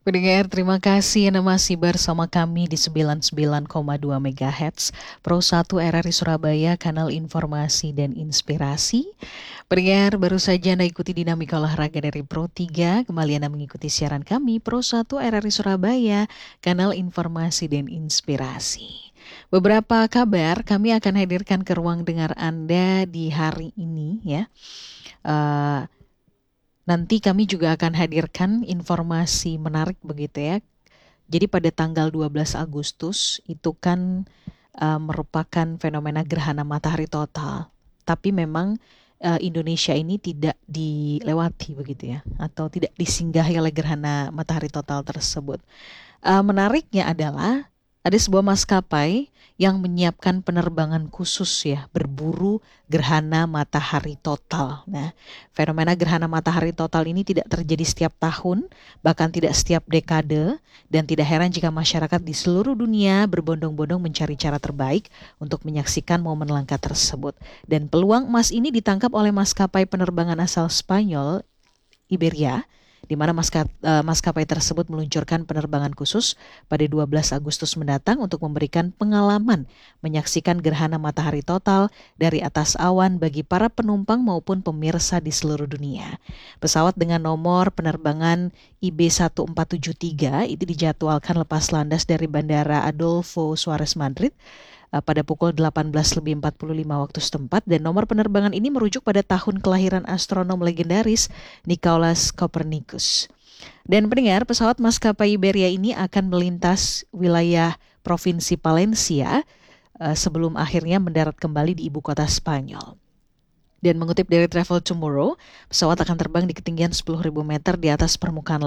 Pendengar, terima kasih Anda masih bersama kami di 99,2 MHz Pro 1 RRI Surabaya, kanal informasi dan inspirasi. Pendengar, baru saja Anda ikuti dinamika olahraga dari Pro 3. Kembali Anda mengikuti siaran kami Pro 1 RRI Surabaya, kanal informasi dan inspirasi. Beberapa kabar kami akan hadirkan ke ruang dengar Anda di hari ini ya. Eh, Nanti kami juga akan hadirkan informasi menarik begitu ya. Jadi pada tanggal 12 Agustus itu kan merupakan fenomena gerhana matahari total. Tapi memang Indonesia ini tidak dilewati begitu ya, atau tidak disinggahi oleh gerhana matahari total tersebut. Menariknya adalah ada sebuah maskapai yang menyiapkan penerbangan khusus ya, berburu gerhana matahari total. Nah, fenomena gerhana matahari total ini tidak terjadi setiap tahun, bahkan tidak setiap dekade, dan tidak heran jika masyarakat di seluruh dunia berbondong-bondong mencari cara terbaik untuk menyaksikan momen langka tersebut. Dan peluang emas ini ditangkap oleh maskapai penerbangan asal Spanyol, Iberia, di mana maskapai tersebut meluncurkan penerbangan khusus pada 12 Agustus mendatang untuk memberikan pengalaman menyaksikan gerhana matahari total dari atas awan bagi para penumpang maupun pemirsa di seluruh dunia. Pesawat dengan nomor penerbangan IB1473 itu dijadwalkan lepas landas dari Bandara Adolfo Suarez Madrid pada pukul 18.45 waktu setempat, dan nomor penerbangan ini merujuk pada tahun kelahiran astronom legendaris Nicolaus Copernicus. Dan pendengar, pesawat maskapai Iberia ini akan melintas wilayah Provinsi Valencia sebelum akhirnya mendarat kembali di ibu kota Spanyol. Dan mengutip dari Travel Tomorrow, pesawat akan terbang di ketinggian 10.000 meter di atas permukaan